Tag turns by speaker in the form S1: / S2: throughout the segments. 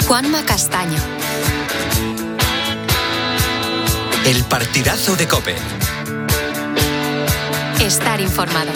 S1: Juanma Castaño.
S2: El partidazo de COPE.
S1: Estar informado.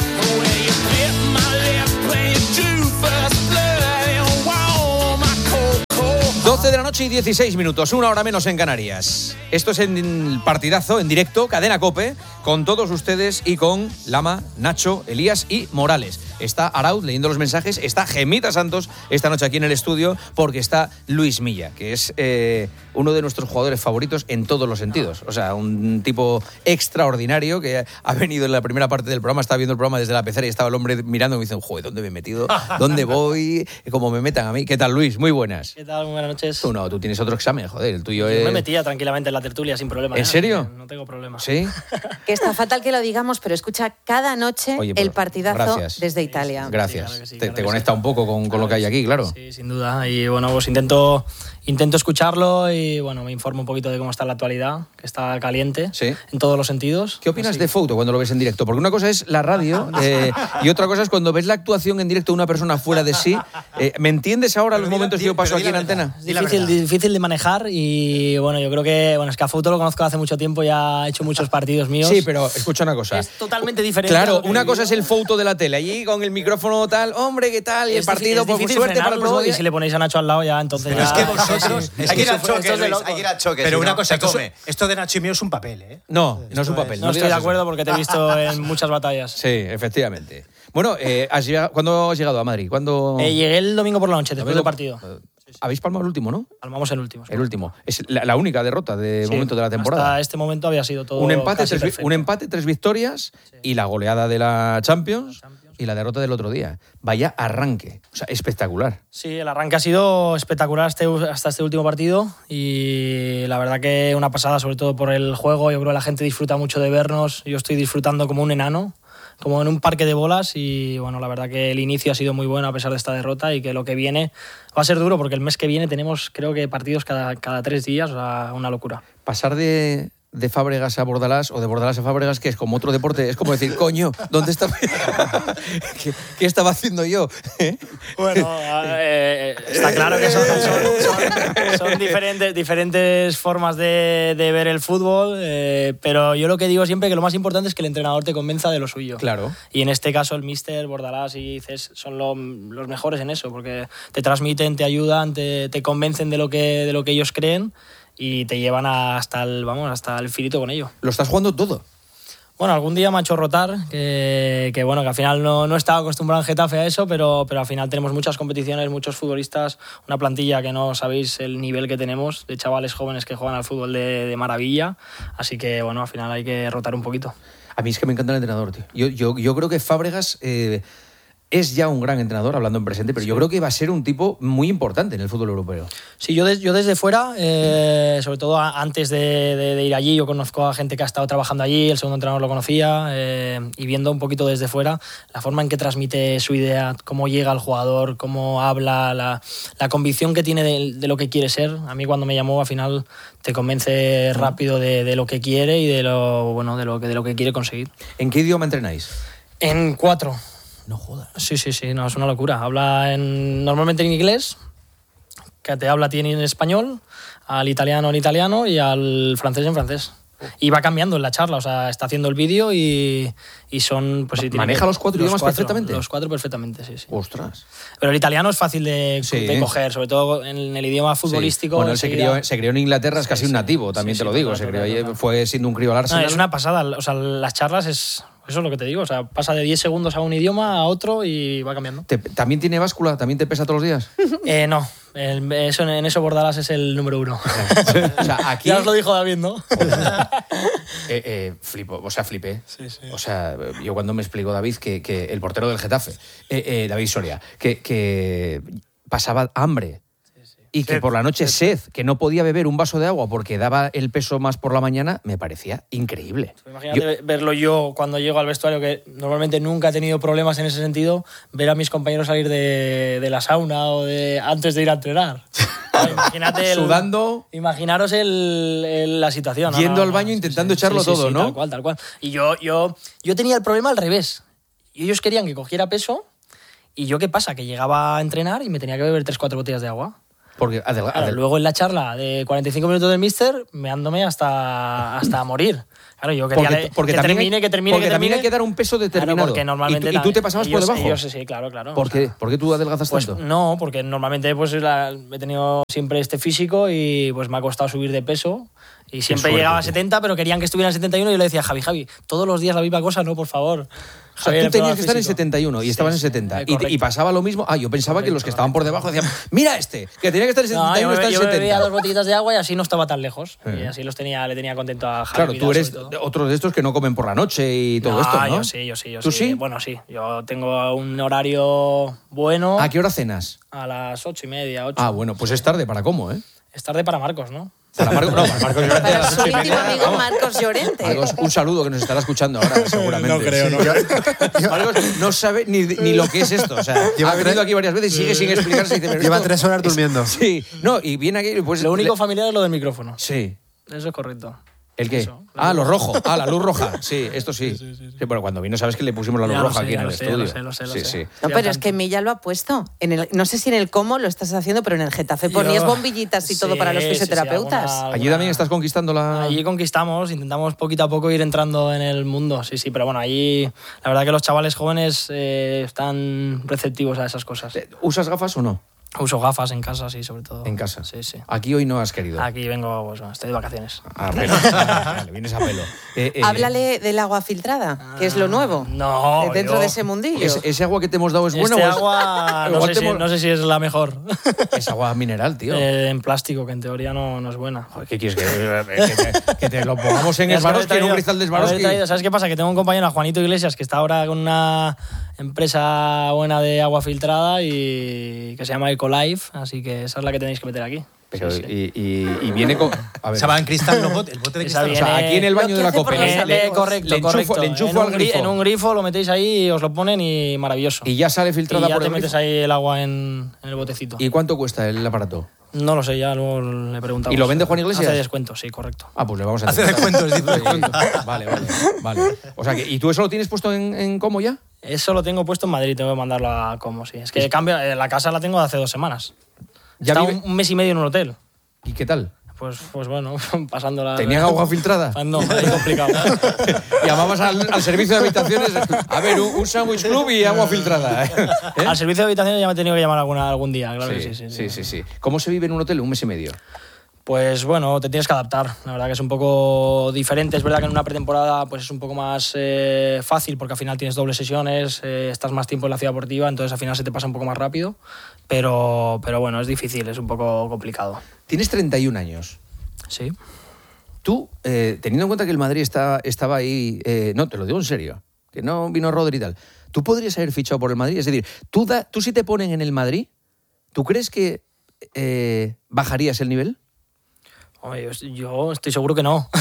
S3: 12 de la noche y 16 minutos, una hora menos en Canarias. Esto es el partidazo, en directo, Cadena COPE, con todos ustedes y con Lama, Nacho, Elías y Morales. Está Arauz leyendo los mensajes, está Gemita Santos esta noche aquí en el estudio, porque está Luis Milla, que es uno de nuestros jugadores favoritos en todos los sentidos. O sea, un tipo extraordinario que ha venido en la primera parte del programa, estaba viendo el programa desde la pecera y estaba el hombre mirando y me dice, joder, ¿dónde me he metido? ¿Dónde voy? ¿Cómo me metan a mí? ¿Qué tal, Luis? Muy buenas.
S4: ¿Qué tal? Muy buenas noches.
S3: Tú no, tú tienes otro examen, joder, el tuyo es...
S4: Yo me metía tranquilamente en la tertulia sin problema.
S3: ¿En serio?
S4: No tengo problema.
S3: ¿Sí?
S5: Que está fatal que lo digamos, pero escucha cada noche el partidazo
S3: gracias.
S5: Desde Italia.
S3: Gracias.
S4: Sí, claro que sí,
S3: te conecta un poco con lo que hay aquí, claro.
S4: Sí, sin duda. Y bueno, pues intento escucharlo y bueno, me informo un poquito de cómo está la actualidad, que está caliente en todos los sentidos.
S3: ¿Qué opinas de Fouto cuando lo ves en directo? Porque una cosa es la radio y otra cosa es cuando ves la actuación en directo de una persona fuera de sí. ¿Me entiendes ahora los momentos que yo paso aquí en antena?
S4: Es difícil de manejar y bueno, yo creo que es que a Fouto lo conozco hace mucho tiempo, ya ha hecho muchos partidos míos.
S3: Sí, pero escucha una cosa.
S4: Es totalmente diferente.
S3: Claro, una cosa es el Fouto de la tele, allí con el micrófono tal, hombre, ¿qué tal? Y el partido, por suerte para el próximo día.
S4: Y si le ponéis a Nacho al lado ya, entonces
S6: pero
S4: ya...
S6: es que vosotros... hay que ir al choque, hay que ir al choque. Pero una cosa, esto de Nacho y mío es un papel, ¿eh?
S3: No es un papel.
S4: No estoy de acuerdo porque te he visto en muchas batallas.
S3: Sí, efectivamente. Bueno, ¿cuándo has llegado a Madrid?
S4: Llegué el domingo por la noche, después del partido.
S3: Habéis palmado el último, ¿no?
S4: Palmamos el último.
S3: El último. Es la única derrota de momento de la temporada.
S4: Hasta este momento había sido todo
S3: un empate,
S4: casi perfecto.
S3: Un empate, 3 victorias y la goleada de la Champions y la derrota del otro día. Vaya arranque. O sea, espectacular.
S4: Sí, el arranque ha sido espectacular hasta este último partido y la verdad que una pasada, sobre todo por el juego. Yo creo que la gente disfruta mucho de vernos. Yo estoy disfrutando como un enano, como en un parque de bolas y bueno, la verdad que el inicio ha sido muy bueno a pesar de esta derrota y que lo que viene va a ser duro porque el mes que viene tenemos creo que partidos cada 3 días, o sea, una locura.
S3: Pasar de Fábregas a Bordalás o de Bordalás a Fábregas, que es como otro deporte, es como decir, coño, ¿dónde está? ¿Qué estaba haciendo yo?
S4: Bueno, está claro que son diferentes formas de ver el fútbol, pero yo lo que digo siempre es que lo más importante es que el entrenador te convenza de lo suyo.
S3: Claro.
S4: Y en este caso el míster, Bordalás y Cés son los mejores en eso, porque te transmiten, te ayudan, te convencen de lo que ellos creen y te llevan hasta el finito con ello.
S3: ¿Lo estás jugando todo?
S4: Bueno, algún día me ha hecho rotar, que bueno, que al final no estaba acostumbrado en Getafe a eso, pero al final tenemos muchas competiciones, muchos futbolistas, una plantilla que no sabéis el nivel que tenemos, de chavales jóvenes que juegan al fútbol de maravilla, así que bueno, al final hay que rotar un poquito.
S3: A mí es que me encanta el entrenador, tío. Yo creo que Fábregas... es ya un gran entrenador, hablando en presente, pero yo creo que va a ser un tipo muy importante en el fútbol europeo.
S4: Sí, yo desde fuera, sobre todo antes de ir allí, yo conozco a gente que ha estado trabajando allí, el segundo entrenador lo conocía, y viendo un poquito desde fuera la forma en que transmite su idea, cómo llega al jugador, cómo habla, la convicción que tiene de lo que quiere ser. A mí cuando me llamó, al final te convence rápido de lo que quiere y de lo que quiere conseguir.
S3: ¿En qué idioma entrenáis?
S4: En 4.
S3: No jodas.
S4: Sí, no, es una locura. Habla normalmente en inglés, que te habla tiene en español, al italiano en italiano y al francés en francés. Y va cambiando en la charla, o sea, está haciendo el vídeo y son... Pues,
S3: ¿Maneja los 4 idiomas perfectamente?
S4: Los 4 perfectamente, sí.
S3: Ostras.
S4: Pero el italiano es fácil de coger, sobre todo en el idioma futbolístico.
S3: Bueno, él se crió en Inglaterra, es casi un nativo, también te lo digo. Se crió allí, fue siendo un crío al Arsenal.
S4: No, es una pasada, o sea, las charlas eso es lo que te digo, o sea, pasa de 10 segundos a un idioma a otro y va cambiando.
S3: ¿También tiene báscula? ¿También te pesa todos los días?
S4: No, en eso Bordalás es el número 1.
S3: O sea, aquí...
S4: Ya os lo dijo David, ¿no?
S3: Flipé.
S4: Sí.
S3: O sea, yo cuando me explicó David que el portero del Getafe, David Soria, que pasaba hambre. Y que por la noche sed, que no podía beber un vaso de agua porque daba el peso más por la mañana, me parecía increíble.
S4: Imagínate verlo yo cuando llego al vestuario, que normalmente nunca he tenido problemas en ese sentido, ver a mis compañeros salir de la sauna o antes de ir a entrenar. Imagínate
S3: sudando.
S4: Imaginaros la situación.
S3: Yendo al baño intentando echarlo todo, ¿no?
S4: Tal cual. Y yo tenía el problema al revés. Y ellos querían que cogiera peso y yo, ¿qué pasa? Que llegaba a entrenar y me tenía que beber 3-4 botellas de agua.
S3: Porque
S4: claro, luego en la charla de 45 minutos del míster, meándome hasta morir. Claro, yo quería
S3: porque
S4: que termine
S3: hay que dar un peso determinado.
S4: Claro, porque normalmente
S3: ¿Y tú te pasabas por debajo?
S4: Sí, claro.
S3: ¿Por qué? ¿Por qué tú adelgazas tanto?
S4: No, porque normalmente pues he tenido siempre este físico y pues me ha costado subir de peso. Y siempre llegaba a 70, pero querían que estuviera en 71 y yo le decía, Javi, todos los días la misma cosa, no, por favor.
S3: O sea, tú tenías que estar en 71 y estabas en 70. Y pasaba lo mismo. Yo pensaba que los que estaban por debajo decían, mira que tenía que estar en 71 y está en 70.
S4: Yo bebía 2 botellitas de agua y así no estaba tan lejos. Y así le tenía contento a Javi.
S3: Claro, tú eres otro de estos que no comen por la noche y todo esto, ¿no?
S4: Yo sí.
S3: ¿Tú sí?
S4: Bueno, sí. Yo tengo un horario bueno.
S3: ¿A qué hora cenas?
S4: A las 8:30, 8.
S3: Bueno, pues es tarde para cómo, ¿eh?
S4: Es tarde para Marcos, ¿no?
S3: Para Marcos Llorente.
S5: Para su íntimo amigo Marcos Llorente.
S3: Marcos, un saludo que nos estará escuchando ahora, seguramente.
S6: No creo.
S3: Marcos no sabe ni lo que es esto. O sea, ha venido aquí varias veces y sigue sin explicarse.
S6: Lleva 3 horas durmiendo.
S3: Sí, no, y viene aquí. Pues,
S4: lo único familiar es lo del micrófono.
S3: Sí.
S4: Eso es correcto.
S3: ¿El qué?
S4: Eso,
S3: lo rojo. La luz roja. Sí, esto sí. Sí, bueno, cuando vino, sabes que le pusimos la luz roja aquí en el estudio.
S4: Lo sé.
S3: Sí.
S5: No, pero es que Milla lo ha puesto. No sé si en el cómo lo estás haciendo, pero en el Getafe ponías bombillitas y todo para los fisioterapeutas.
S3: Allí también estás conquistando la...
S4: Allí conquistamos, intentamos poquito a poco ir entrando en el mundo. Sí, pero bueno, allí la verdad que los chavales jóvenes están receptivos a esas cosas.
S3: ¿Usas gafas o no?
S4: Uso gafas en casa, sí, sobre todo.
S3: ¿En casa?
S4: Sí.
S3: Aquí hoy no has querido.
S4: Aquí vengo, pues estoy de vacaciones.
S3: Vale, vienes a pelo.
S5: Háblale del agua filtrada, que es lo nuevo.
S4: No.
S5: Dentro de ese mundillo.
S3: ¿Ese agua que te hemos dado es buena?
S4: Agua, no sé si es la mejor.
S3: Es agua mineral, tío.
S4: En plástico, que en teoría no es buena.
S3: Joder, ¿qué quieres? Que te lo pongamos en Swarovski, en un cristal de Swarovski.
S4: ¿Sabes qué pasa? Que tengo un compañero, Juanito Iglesias, que está ahora con una empresa buena de agua filtrada y que se llama Ecolife, así que esa es la que tenéis que meter aquí.
S3: Pero, sí. Y viene con... A ver.
S6: Se va en cristal, el bote de cristal.
S3: Viene, o sea, aquí en el baño de la COPE.
S4: Correcto.
S3: Le enchufo al grifo.
S4: En un grifo lo metéis ahí y os lo ponen y maravilloso.
S3: Y ya sale filtrada por el grifo.
S4: Y ya te metes ahí el agua en el botecito.
S3: ¿Y cuánto cuesta el aparato?
S4: No lo sé, ya luego le preguntamos.
S3: ¿Y lo vende Juan Iglesias?
S4: Hace descuento, sí, correcto.
S3: Pues le vamos a
S6: hacer descuentos, dice.
S3: Vale. O sea, ¿y tú eso lo tienes puesto en Como ya?
S4: Eso lo tengo puesto en Madrid, tengo que mandarlo a Como, sí. Es que la casa la tengo de hace 2 semanas.
S3: Ya
S4: está un mes y medio en un hotel.
S3: ¿Y qué tal?
S4: Pues bueno, pasándola.
S3: ¿Tenían agua filtrada?
S4: No, es complicado.
S3: Llamabas al servicio de habitaciones, a ver, un sándwich club y agua filtrada.
S4: Al servicio de habitaciones ya me he tenido que llamar algún día, claro que sí.
S3: Sí. ¿Cómo se vive en un hotel un mes y medio?
S4: Pues bueno, te tienes que adaptar. La verdad que es un poco diferente. Es verdad que en una pretemporada pues es un poco más fácil porque al final tienes dobles sesiones, estás más tiempo en la ciudad deportiva, entonces al final se te pasa un poco más rápido. Pero bueno, es difícil, es un poco complicado.
S3: Tienes 31 años.
S4: Sí.
S3: Tú, teniendo en cuenta que el Madrid estaba ahí... no, te lo digo en serio, que no vino Rodri y tal. ¿Tú podrías haber fichado por el Madrid? Es decir, tú si te ponen en el Madrid, ¿tú crees que bajarías el nivel?
S4: Oye, yo estoy seguro que no.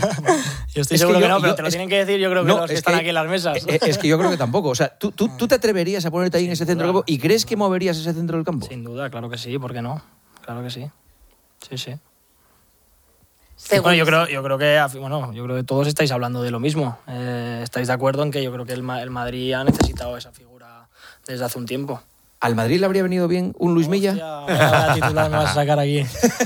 S4: Yo estoy seguro que no, pero te lo tienen que decir, yo creo que los que están aquí en las mesas.
S3: Es que yo creo que tampoco. O sea, ¿tú te atreverías a ponerte ahí en ese centro del campo y crees que moverías ese centro del campo?
S4: Sin duda, claro que sí, ¿por qué no? Claro que sí. Sí.
S5: Bueno,
S4: yo creo que todos estáis hablando de lo mismo. Estáis de acuerdo en que yo creo que el Madrid ha necesitado esa figura desde hace un tiempo.
S3: ¿Al Madrid le habría venido bien un Luis Milla?
S4: La titular me vas a sacar aquí.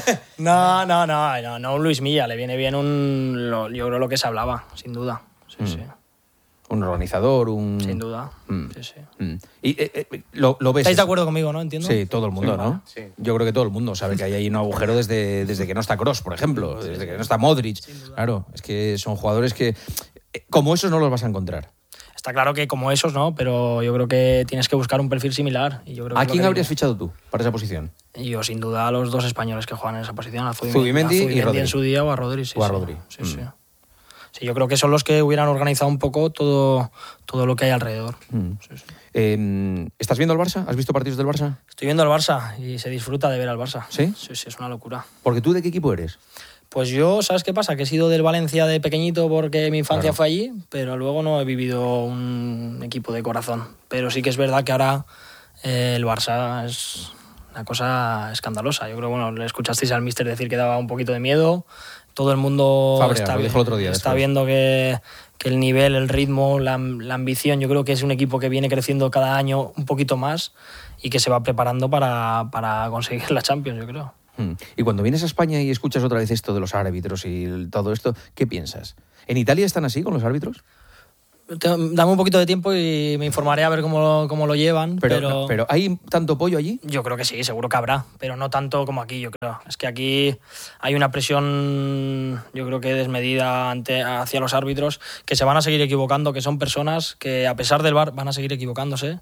S4: No, un Luis Milla. Le viene bien yo creo lo que se hablaba, sin duda. Sí.
S3: Un organizador,
S4: Sin duda, sí.
S3: ¿Y lo ves?
S4: ¿Estáis de acuerdo conmigo, no? Entiendo.
S3: Sí, todo el mundo, ¿no? Sí. Yo creo que todo el mundo sabe que hay ahí un agujero desde que no está Kroos, por ejemplo, desde que no está Modric. Claro, es que son jugadores que como esos no los vas a encontrar.
S4: Está claro que como esos, ¿no? Pero yo creo que tienes que buscar un perfil similar. Y yo creo
S3: ¿A quién habrías fichado tú para esa posición?
S4: Yo, sin duda, a los 2 españoles que juegan en esa posición. A
S3: Zubimendi y Rodri.
S4: En su día o a Rodri, sí.
S3: O a Rodri.
S4: Sí. Sí, yo creo que son los que hubieran organizado un poco todo lo que hay alrededor. Sí.
S3: ¿Estás viendo el Barça? ¿Has visto partidos del Barça?
S4: Estoy viendo el Barça y se disfruta de ver al Barça.
S3: ¿Sí?
S4: Sí, es una locura.
S3: ¿Porque tú de qué equipo eres?
S4: Pues yo, ¿sabes qué pasa? Que he sido del Valencia de pequeñito porque mi infancia fue allí, pero luego no he vivido un equipo de corazón. Pero sí que es verdad que ahora el Barça es una cosa escandalosa. Yo creo, le escuchasteis al míster decir que daba un poquito de miedo. Todo el mundo está viendo que el nivel, el ritmo, la ambición, yo creo que es un equipo que viene creciendo cada año un poquito más y que se va preparando para conseguir la Champions, yo creo.
S3: Y cuando vienes a España y escuchas otra vez esto de los árbitros y todo esto, ¿qué piensas? ¿En Italia están así con los árbitros?
S4: Dame un poquito de tiempo y me informaré a ver cómo lo llevan.
S3: Pero ¿hay tanto pollo allí?
S4: Yo creo que sí, seguro que habrá, pero no tanto como aquí, yo creo. Es que aquí hay una presión, yo creo que desmedida hacia los árbitros, que se van a seguir equivocando, que son personas que a pesar del VAR van a seguir equivocándose.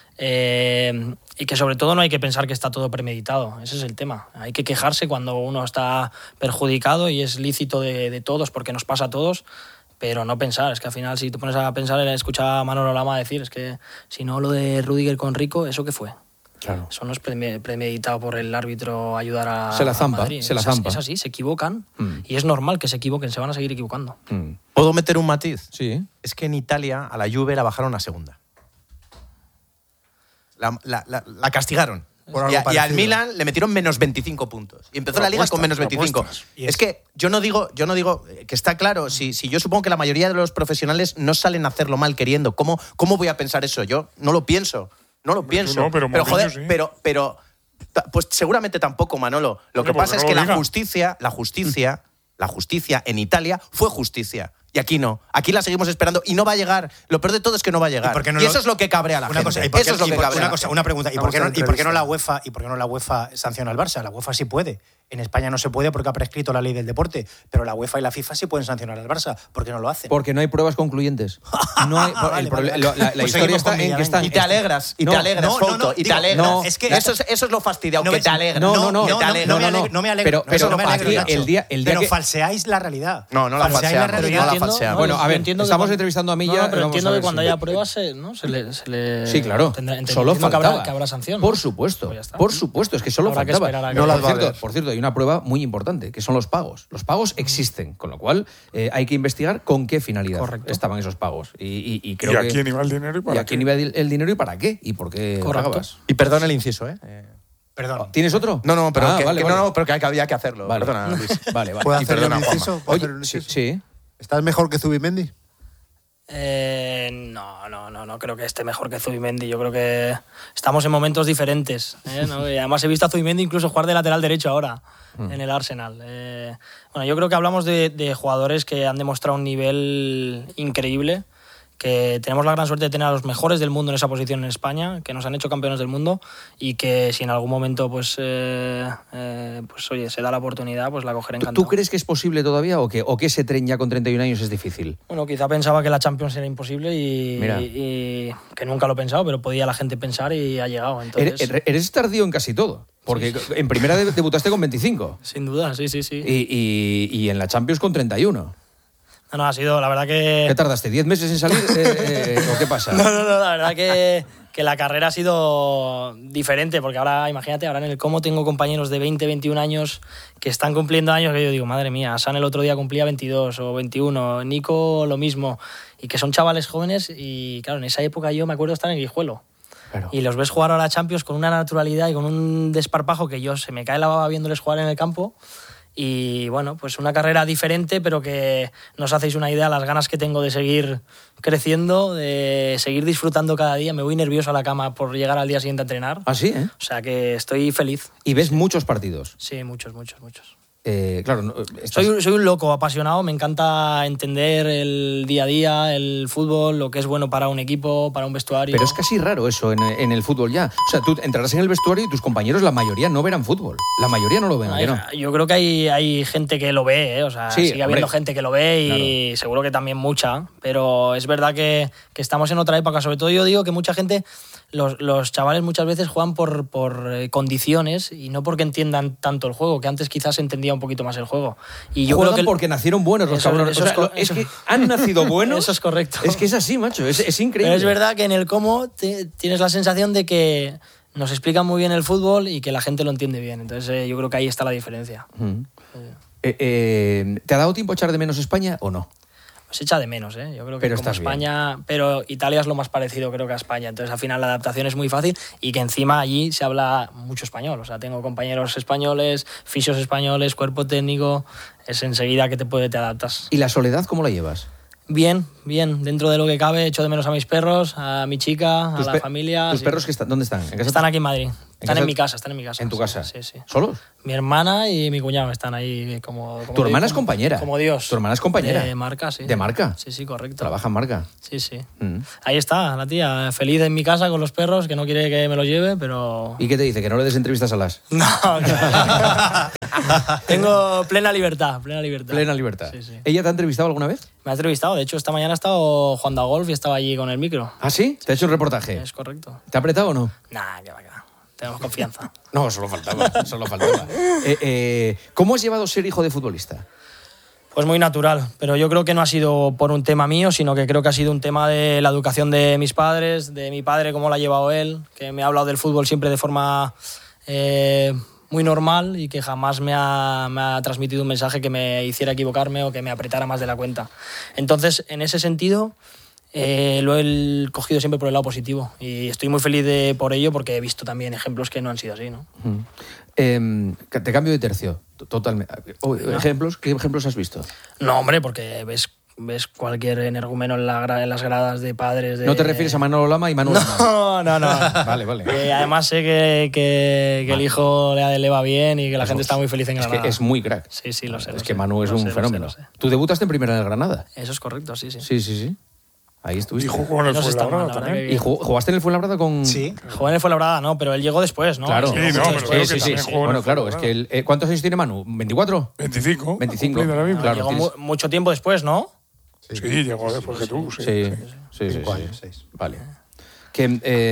S4: Y que sobre todo no hay que pensar que está todo premeditado, ese es el tema. Hay que quejarse cuando uno está perjudicado y es lícito de todos porque nos pasa a todos, pero no pensar. Es que al final si te pones a pensar, escuchaba a Manolo Lama decir, es que si no lo de Rüdiger con Rico, ¿eso qué fue?
S3: Claro.
S4: Eso no es premeditado por el árbitro ayudar a
S3: Se la zampa,
S4: Madrid.
S3: se la zampa.
S4: Es así, se equivocan y es normal que se equivoquen, se van a seguir equivocando.
S6: ¿Puedo meter un matiz?
S3: Sí.
S6: Es que en Italia a la Juve la bajaron a segunda. La castigaron. Y al Milan le metieron menos 25 puntos. Y empezó la liga con menos 25. Es que yo no digo que está claro. Si yo supongo que la mayoría de los profesionales no salen a hacerlo mal queriendo. ¿Cómo voy a pensar eso? Yo no lo pienso. No lo pienso.
S7: No, pero
S6: joder,
S7: sí.
S6: pero pues seguramente tampoco, Manolo. Lo que pasa es que la justicia en Italia fue justicia. Y aquí no. Aquí la seguimos esperando y no va a llegar. Lo peor de todo es que no va a llegar. Y eso es lo que cabrea a la gente. Eso es lo que cabrea.
S8: Una pregunta. ¿Y por qué no la UEFA sanciona al Barça? La UEFA sí puede. En España no se puede porque ha prescrito la ley del deporte, pero la UEFA y la FIFA sí pueden sancionar al Barça. ¿Por qué no lo hacen?
S3: Porque no hay pruebas concluyentes. No hay, la historia está en que están...
S6: Y te alegras, Fouto, y te alegras.
S8: No, es que
S6: eso es lo fastidiado, que te alegras.
S8: No me alegro.
S3: Pero
S8: falseáis la realidad.
S6: No la falseamos.
S3: Bueno, a ver, estamos entrevistando a Milla.
S4: Pero entiendo que cuando haya pruebas se le
S3: sí, claro. Solo faltaba.
S4: Que habrá sanción.
S3: Por supuesto. Por supuesto, es que solo faltaba. Por cierto, hay una prueba muy importante, que son los pagos. Los pagos existen, con lo cual hay que investigar con qué finalidad estaban esos pagos. Y creo
S7: a quién iba el dinero y para qué.
S3: Y a quién iba el dinero y para qué. Y por qué pagabas.
S6: Y perdón el inciso,
S8: Perdón.
S3: ¿Tienes otro?
S6: No, pero pero que había que hacerlo.
S3: Vale.
S6: Perdona, Luis.
S3: Vale.
S9: ¿Puedo hacer un inciso?
S3: Oye, sí.
S9: ¿Estás mejor que Zubimendi?
S4: No creo que esté mejor que Zubimendi. Yo creo que estamos en momentos diferentes, ¿no? Y además he visto a Zubimendi incluso jugar de lateral derecho ahora en el Arsenal. Bueno, yo creo que hablamos de jugadores que han demostrado un nivel increíble, que tenemos la gran suerte de tener a los mejores del mundo en esa posición en España, que nos han hecho campeones del mundo y que si en algún momento pues oye, se da la oportunidad, pues la cogeré encantado.
S3: ¿Tú crees que es posible todavía o que ese tren ya con 31 años es difícil?
S4: Bueno, quizá pensaba que la Champions era imposible y que nunca lo he pensado, pero podía la gente pensar y ha llegado. Entonces...
S3: Eres tardío en casi todo. Porque en primera debutaste con 25.
S4: Sin duda, sí.
S3: Y en la Champions con 31.
S4: No, ha sido, la verdad que...
S3: ¿Qué tardaste? ¿10 meses en salir? ¿O qué pasa?
S4: No, la verdad que la carrera ha sido diferente, porque ahora, imagínate, ahora en el Como tengo compañeros de 20, 21 años que están cumpliendo años que yo digo, madre mía, Hassan el otro día cumplía 22 o 21, Nico lo mismo, y que son chavales jóvenes y claro, en esa época yo me acuerdo estar en Guijuelo. Claro. Y los ves jugar a la Champions con una naturalidad y con un desparpajo que se me cae la baba viéndoles jugar en el campo. Y bueno, pues una carrera diferente, pero que no os hacéis una idea las ganas que tengo de seguir creciendo, de seguir disfrutando cada día. Me voy nervioso a la cama por llegar al día siguiente a entrenar.
S3: ¿Ah, sí?
S4: O sea que estoy feliz.
S3: ¿Y ves muchos partidos?
S4: Sí, muchos.
S3: Claro,
S4: soy un loco apasionado, me encanta entender el día a día, el fútbol, lo que es bueno para un equipo, para un vestuario.
S3: Pero es casi raro eso en el fútbol ya. O sea, tú entrarás en el vestuario y tus compañeros, la mayoría no verán fútbol. La mayoría no lo ven.
S4: Yo creo que hay gente que lo ve, o sea,
S3: sí,
S4: sigue habiendo gente que lo ve y claro, seguro que también mucha, pero es verdad que estamos en otra época. Sobre todo yo digo que mucha gente, los chavales muchas veces juegan por condiciones y no porque entiendan tanto el juego, que antes quizás entendía un poquito más el juego. Y yo
S3: juegan
S4: creo que
S3: porque nacieron buenos los cabrones. Es que han nacido buenos.
S4: Eso es correcto.
S3: Es que es así, macho. Es increíble.
S4: Pero es verdad que en el Como tienes la sensación de que nos explican muy bien el fútbol y que la gente lo entiende bien. Entonces yo creo que ahí está la diferencia.
S3: ¿Te ha dado tiempo a echar de menos España o no?
S4: Se echa de menos, yo creo que como España, bien. Pero Italia es lo más parecido creo que a España, entonces al final la adaptación es muy fácil y que encima allí se habla mucho español, o sea, tengo compañeros españoles, fisios españoles, cuerpo técnico, es enseguida que te adaptas.
S3: ¿Y la soledad cómo la llevas?
S4: Bien, dentro de lo que cabe, echo de menos a mis perros, a mi chica, a la familia.
S3: ¿Tus perros dónde están? ¿En casa?
S4: Están aquí en Madrid. Están en mi casa.
S3: ¿En tu casa?
S4: Sí.
S3: ¿Solos?
S4: Mi hermana y mi cuñado están ahí como
S3: ¿Tu hermana es compañera?
S4: Como Dios.
S3: ¿Tu hermana es compañera?
S4: De marca, sí.
S3: ¿De marca?
S4: Sí, correcto.
S3: ¿Trabaja en marca?
S4: Sí. Ahí está la tía, feliz en mi casa con los perros, que no quiere que me los lleve, pero...
S3: ¿Y qué te dice? ¿Que no le des entrevistas a las?
S4: No, tengo plena libertad.
S3: Plena libertad.
S4: Sí.
S3: ¿Ella te ha entrevistado alguna vez?
S4: Me ha entrevistado, de hecho esta mañana ha estado jugando a golf y estaba allí con el micro.
S3: ¿Ah, sí? ¿Te ha hecho un reportaje?
S4: Es correcto.
S3: ¿Te ha apretado o no?
S4: Nah, que va. Tenemos confianza.
S3: No, solo faltaba. ¿Cómo has llevado ser hijo de futbolista?
S4: Pues muy natural, pero yo creo que no ha sido por un tema mío, sino que creo que ha sido un tema de la educación de mis padres, de mi padre, cómo lo ha llevado él, que me ha hablado del fútbol siempre de forma muy normal y que jamás me ha transmitido un mensaje que me hiciera equivocarme o que me apretara más de la cuenta. Entonces, en ese sentido, lo he cogido siempre por el lado positivo y estoy muy feliz por ello porque he visto también ejemplos que no han sido así, ¿no?
S3: Te cambio de tercio, totalmente. ¿Qué ejemplos has visto?
S4: No, hombre, porque ves cualquier energúmeno en las gradas de padres.
S3: ¿No te refieres a Manolo Lama y Manuel Lama?
S4: No.
S3: Vale.
S4: Además sé que el hijo le va bien y que la gente está muy feliz en Granada.
S3: Es que es muy crack.
S4: Sí, lo sé.
S3: Es que Manu es un fenómeno.
S4: Lo sé.
S3: ¿Tú debutaste en primera del Granada?
S4: Eso es correcto, sí.
S3: Sí. Ahí estuviste.
S7: Y jugó en el Fuenlabrada también.
S3: ¿Y jugaste en el Fuenlabrada con...?
S8: Sí.
S4: Jugó en el Fuenlabrada, no, pero él llegó después, ¿no?
S3: Claro.
S7: Sí.
S3: Bueno, claro, es que ¿cuántos años tiene Manu? ¿24?
S7: 25.
S3: 25.
S7: Claro.
S4: Llegó mucho tiempo después, ¿no?
S7: Sí, llegó después que tú.
S3: Sí.
S8: 5 años, 6.
S3: Vale. Que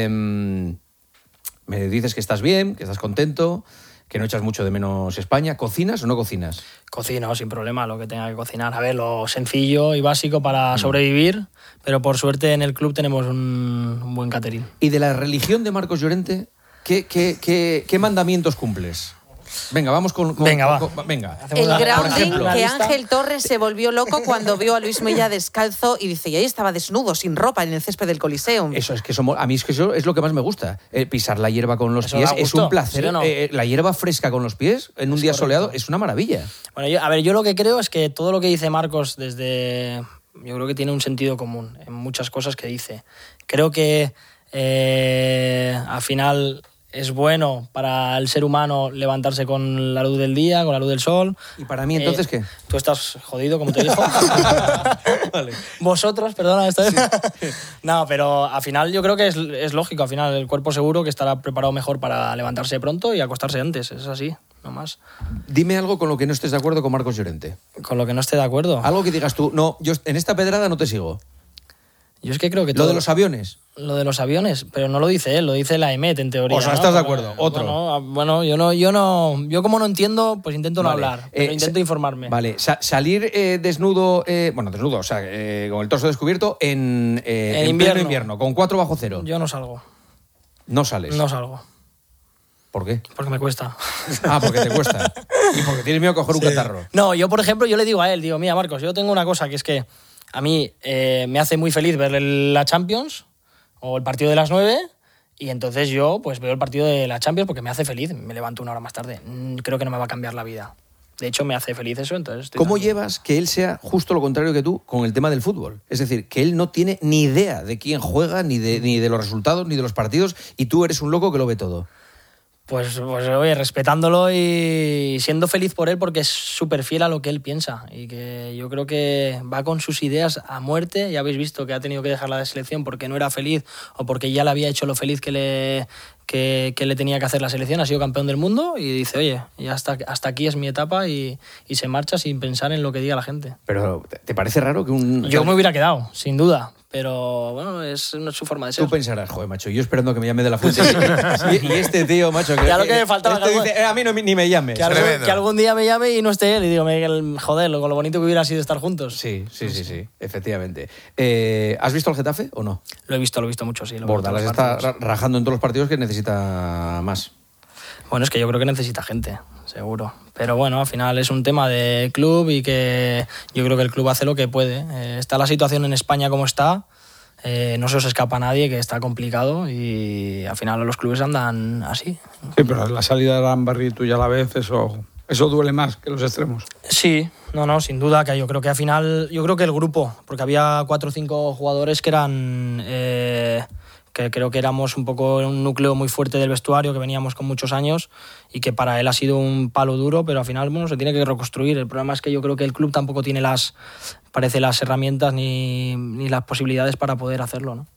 S3: me dices que estás bien, que estás contento, que no echas mucho de menos España. ¿Cocinas o no cocinas?
S4: Cocino sin problema, lo que tenga que cocinar. A ver, lo sencillo y básico para sobrevivir, pero por suerte en el club tenemos un buen catering.
S3: ¿Y de la religión de Marcos Llorente, qué mandamientos cumples? Venga, vamos con...
S4: Venga.
S5: El grounding,
S3: ejemplo,
S5: que Ángel Torres se volvió loco cuando vio a Luis Mella descalzo y dice, y ahí estaba desnudo, sin ropa, en el césped del Coliseum.
S3: Eso es que a mí es que eso es lo que más me gusta. Pisar la hierba con los pies es un placer.
S4: ¿Sí o no?
S3: La hierba fresca con los pies en un día soleado es una maravilla.
S4: Bueno, yo lo que creo es que todo lo que dice Marcos yo creo que tiene un sentido común en muchas cosas que dice. Creo que al final es bueno para el ser humano levantarse con la luz del día, con la luz del sol.
S3: ¿Y para mí entonces qué?
S4: Tú estás jodido, como te dijo. Vale. Vosotros, perdona, esto es... No, pero al final yo creo que es lógico. Al final el cuerpo seguro que estará preparado mejor para levantarse pronto y acostarse antes. Es así, no más.
S3: Dime algo con lo que no estés de acuerdo con Marcos Llorente.
S4: Con lo que no esté de acuerdo.
S3: Algo que digas tú, no, yo en esta pedrada no te sigo.
S4: Yo es que creo que
S3: Lo de los aviones.
S4: Lo de los aviones, pero no lo dice él, lo dice la EMET en teoría.
S3: O sea,
S4: ¿no?
S3: ¿estás de acuerdo? Otro.
S4: Bueno, yo como no entiendo, pues intento no hablar, pero intento informarme.
S3: Vale, salir desnudo, o sea, con el torso descubierto en invierno, con 4 bajo cero.
S4: Yo no salgo.
S3: ¿No sales?
S4: No salgo.
S3: ¿Por qué?
S4: Porque me cuesta.
S3: Ah, porque te cuesta. Y porque tienes miedo a coger un catarro.
S4: No, yo por ejemplo, yo le digo a él, mira Marcos, yo tengo una cosa que es que a mí me hace muy feliz ver la Champions o el partido de las 9 y entonces yo pues veo el partido de la Champions porque me hace feliz, me levanto una hora más tarde. Creo que no me va a cambiar la vida. De hecho, me hace feliz eso, entonces...
S3: ¿Cómo llevas que él sea justo lo contrario que tú con el tema del fútbol? Es decir, que él no tiene ni idea de quién juega, ni de los resultados, ni de los partidos, y tú eres un loco que lo ve todo.
S4: Pues oye, respetándolo y siendo feliz por él porque es súper fiel a lo que él piensa y que yo creo que va con sus ideas a muerte. Ya habéis visto que ha tenido que dejar la selección porque no era feliz o porque ya le había hecho lo feliz que le tenía que hacer la selección. Ha sido campeón del mundo y dice, oye, ya hasta aquí es mi etapa y se marcha sin pensar en lo que diga la gente.
S3: Pero ¿te parece raro que un...?
S4: Yo me hubiera quedado, sin duda. Pero bueno, es su forma de ser.
S3: Tú pensarás, joder, macho, yo esperando que me llame de la fuente. y este tío, macho, que
S4: ya lo que me faltaba.
S3: Dice, a mí ni me llame.
S4: Que algún día me llame y no esté él. Y digo, joder, con lo bonito que hubiera sido estar juntos.
S3: Sí, efectivamente. ¿Has visto al Getafe o no?
S4: Lo he visto mucho, sí.
S3: Bordalás está rajando en todos los partidos que necesita más.
S4: Bueno, es que yo creo que necesita gente, seguro. Pero bueno, al final es un tema de club y que yo creo que el club hace lo que puede. Está la situación en España como está, no se os escapa a nadie, que está complicado y al final los clubes andan así.
S7: Sí, pero la salida de Arambarri tú ya la ves, eso Eso duele más que los extremos.
S4: Sí, no, sin duda, que yo creo que al final, yo creo que el grupo, porque había 4 o 5 jugadores que eran, que creo que éramos un poco un núcleo muy fuerte del vestuario, que veníamos con muchos años y que para él ha sido un palo duro, pero al final, bueno, se tiene que reconstruir. El problema es que yo creo que el club tampoco tiene las herramientas ni las posibilidades para poder hacerlo, ¿no?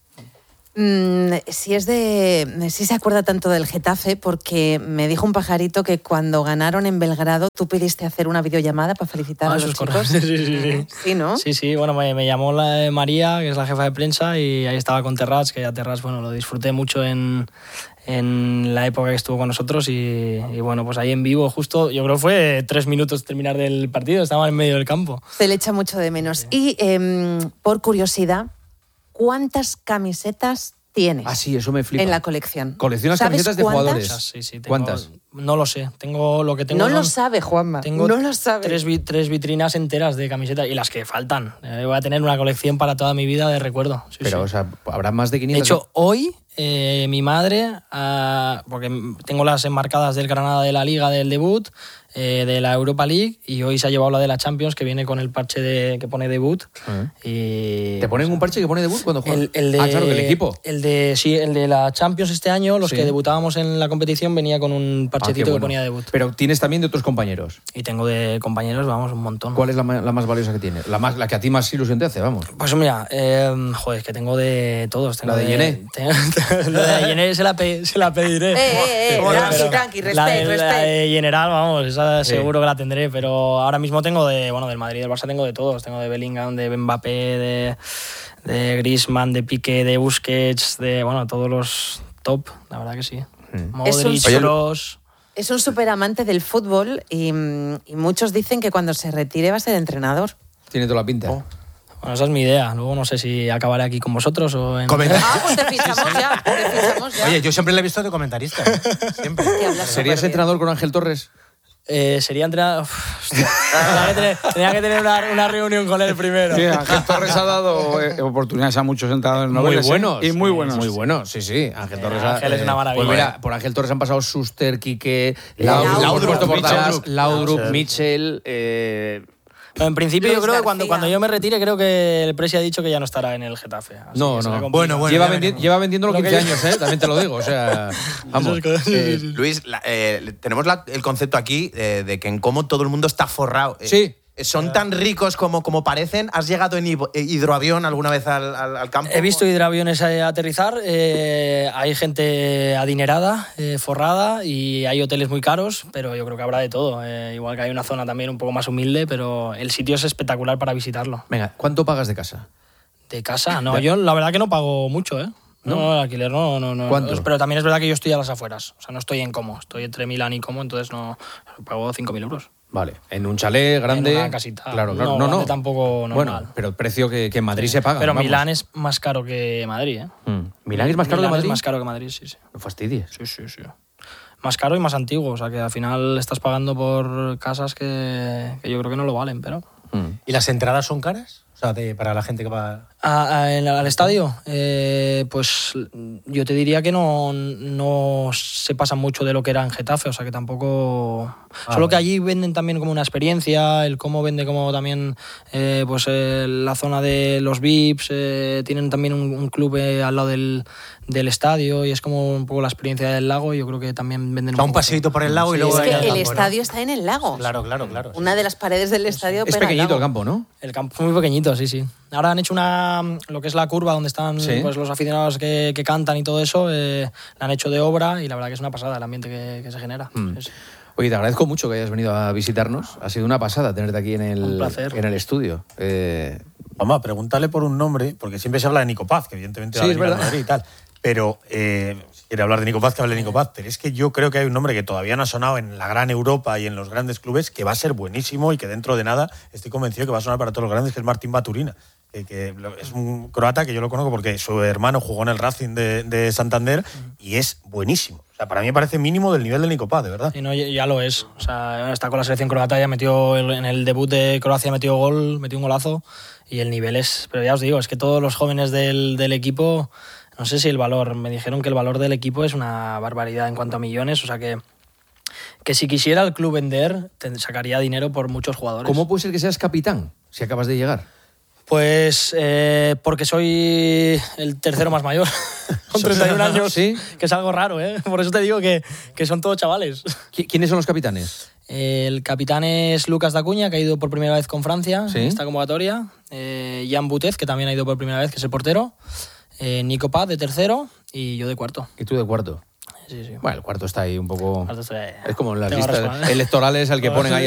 S5: Si se acuerda tanto del Getafe, porque me dijo un pajarito que cuando ganaron en Belgrado tú pediste hacer una videollamada para felicitar a los chicos.
S4: Sí.
S5: Sí, ¿no?
S4: Sí, bueno, me llamó María, que es la jefa de prensa, y ahí estaba con Terrats, que ya Terrats, bueno, lo disfruté mucho en la época que estuvo con nosotros y bueno, pues ahí en vivo justo, yo creo que fue 3 minutos terminar del partido, estaba en medio del campo.
S5: Se le echa mucho de menos. Y por curiosidad, ¿cuántas camisetas tienes?
S3: Ah, sí, eso me flipa.
S5: En la colección.
S3: ¿Coleccionas camisetas de jugadores?
S4: Sí,
S3: ¿Cuántas?
S4: No lo sé. Lo que tengo
S5: no lo sabe, Juanma.
S4: Tengo
S5: no lo sabe.
S4: 3 vitrinas enteras de camisetas y las que faltan. Voy a tener una colección para toda mi vida de recuerdo.
S3: Pero, o sea, habrá más de 500.
S4: De hecho, hoy mi madre, porque tengo las enmarcadas del Granada de la Liga del debut, de la Europa League, y hoy se ha llevado la de la Champions, que viene con el parche que pone debut. Y,
S3: ¿te ponen un parche que pone debut cuando juegas? Claro, el equipo.
S4: El de la Champions este año, los que debutábamos en la competición, venía con un parchecito que ponía debut.
S3: Pero tienes también de otros compañeros.
S4: Y tengo de compañeros, vamos, un montón.
S3: ¿Cuál es la más valiosa que tienes? La que a ti más ilusión te hace, vamos.
S4: Pues mira, es que tengo de todos. Tengo
S3: ¿La de Yené?
S4: La de Yené se la pediré.
S5: Tranqui, respeto.
S4: La de General, vamos, esa seguro que la tendré, pero ahora mismo tengo del Madrid y del Barça tengo de todos. Tengo de Bellingham, de Mbappé, de Griezmann, de Piqué, de Busquets, de todos los top, la verdad que sí. Modric, Kroos.
S5: Es un súper amante del fútbol y muchos dicen que cuando se retire va a ser entrenador.
S3: Tiene toda la pinta.
S4: Bueno, esa es mi idea. Luego no sé si acabaré aquí con vosotros o en...
S5: Pues te fichamos ya.
S8: Oye, yo siempre le he visto de comentarista. Siempre.
S3: ¿Serías entrenador con Ángel Torres?
S4: Sería entrenador... Tenía que tener una reunión con él primero.
S7: Sí, Ángel Torres ha dado oportunidades a muchos entrenadores noveles.
S3: Muy buenos.
S7: Y muy buenos.
S3: Muy buenos, sí. Ángel Torres
S4: es una maravilla.
S3: Pues mira, por Ángel Torres han pasado Suster, Quique, Laudrup, Mitchell...
S4: En principio
S5: Luis
S4: yo creo que
S5: García.
S4: cuando yo me retire, creo que el Presi ha dicho que ya no estará en el Getafe.
S3: No.
S6: Bueno.
S3: Lleva vendiéndolo 15 años, también te lo digo. O sea, vamos.
S6: Luis, tenemos el concepto aquí de que en cómo todo el mundo está forrado.
S3: Sí.
S6: ¿Son tan ricos como parecen? ¿Has llegado en hidroavión alguna vez al campo?
S4: He visto hidroaviones aterrizar, hay gente adinerada, forrada, y hay hoteles muy caros, pero yo creo que habrá de todo. Igual que hay una zona también un poco más humilde, pero el sitio es espectacular para visitarlo.
S3: Venga, ¿cuánto pagas de casa?
S4: ¿De casa? No, yo la verdad que no pago mucho, ¿eh? No, el alquiler no.
S3: ¿Cuánto?
S4: Pero también es verdad que yo estoy a las afueras, o sea, no estoy en Como, estoy entre Milán y Como, entonces no pago 5.000 euros.
S3: Vale, en un chalet grande.
S4: En una casita.
S3: Claro.
S4: No, tampoco normal.
S3: Bueno, pero el precio que en Madrid se paga.
S4: Pero
S3: vamos.
S4: Milán es más caro que Madrid, ¿eh?
S3: ¿Milán es más caro que Madrid?
S4: Es más caro que Madrid, sí.
S3: No fastidies.
S4: Sí. Más caro y más antiguo, o sea que al final estás pagando por casas que yo creo que no lo valen, pero...
S8: ¿Y las entradas son caras? O sea, para la gente que va...
S4: ¿Al estadio? Pues yo te diría que no se pasa mucho de lo que era en Getafe, o sea que tampoco... Solo que allí venden también como una experiencia, el cómo vende como también la zona de los VIPs, tienen también un club al lado del estadio y es como un poco la experiencia del lago y yo creo que también venden...
S8: Un paseíto por el lago y luego...
S5: Es que el estadio está en el lago.
S8: Claro.
S5: Una de las paredes del estadio
S3: Es
S5: pega al
S3: pequeñito
S5: lago.
S3: el campo, ¿no?
S4: El campo es muy pequeñito, sí. Ahora han hecho lo que es la curva donde están los aficionados que cantan y todo eso, la han hecho de obra y la verdad que es una pasada el ambiente que se genera. Sí.
S3: Oye, te agradezco mucho que hayas venido a visitarnos. Ha sido una pasada tenerte aquí en el estudio.
S8: Vamos, pregúntale por un nombre, porque siempre se habla de Nico Paz, que evidentemente va a venir a Madrid y tal. Pero si quiere hablar de Nico Paz, que hable de Nico Paz. Pero es que yo creo que hay un nombre que todavía no ha sonado en la gran Europa y en los grandes clubes, que va a ser buenísimo y que dentro de nada estoy convencido que va a sonar para todos los grandes, que es Martín Baturina. Que es un croata que yo lo conozco porque su hermano jugó en el Racing de Santander y es buenísimo. O sea, para mí me parece mínimo del nivel del Nico Paz, de verdad.
S4: Sí, no, ya lo es. O sea, está con la selección croata, ya metió en el debut de Croacia metió un golazo y el nivel es... Pero ya os digo, es que todos los jóvenes del equipo, no sé si me dijeron que el valor del equipo es una barbaridad en cuanto a millones, o sea que Que si quisiera el club vender, sacaría dinero por muchos jugadores.
S3: ¿Cómo puede ser que seas capitán si acabas de llegar?
S4: Pues porque soy el tercero más mayor, con 31 años,
S3: ¿Sí?
S4: Que es algo raro, ¿eh? Por eso te digo que son todos chavales.
S3: ¿Quiénes son los capitanes?
S4: El capitán es Lucas Dacuña, que ha ido por primera vez con Francia
S3: ¿Sí?
S4: en esta convocatoria. Jan Butez, que también ha ido por primera vez, que es el portero. Nico Paz, de tercero, y yo de cuarto.
S3: ¿Y tú de cuarto?
S4: Sí.
S3: Bueno, el cuarto está ahí un poco...
S4: Cuarto está ahí.
S3: Es como en las
S4: Tengo
S3: listas electorales al que ponen ahí